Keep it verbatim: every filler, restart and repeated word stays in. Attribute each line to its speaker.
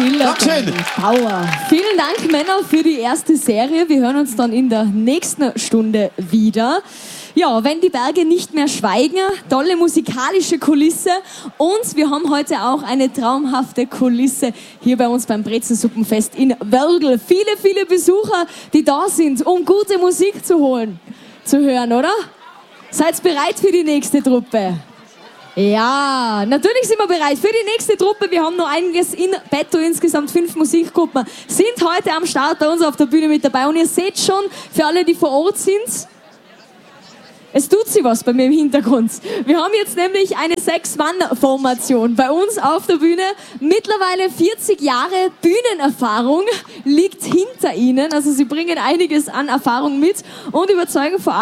Speaker 1: Dankeschön.
Speaker 2: Power. Vielen Dank, Männer, für die erste Serie. Wir hören uns dann in der nächsten Stunde wieder. Ja, wenn die Berge nicht mehr schweigen, tolle musikalische Kulisse und wir haben heute auch eine traumhafte Kulisse hier bei uns beim Brezensuppenfest in Wörgl. Viele, viele Besucher, die da sind, um gute Musik zu holen, zu hören, oder? Seid bereit für die nächste Truppe? Ja, natürlich sind wir bereit für die nächste Truppe. Wir haben noch einiges in petto, insgesamt fünf Musikgruppen sind heute am Start bei uns auf der Bühne mit dabei und ihr seht schon, für alle, die vor Ort sind, es tut sich was bei mir im Hintergrund. Wir haben jetzt nämlich eine Sechs-Mann-Formation bei uns auf der Bühne. Mittlerweile vierzig Jahre Bühnenerfahrung liegt hinter ihnen. Also sie bringen einiges an Erfahrung mit und überzeugen vor allem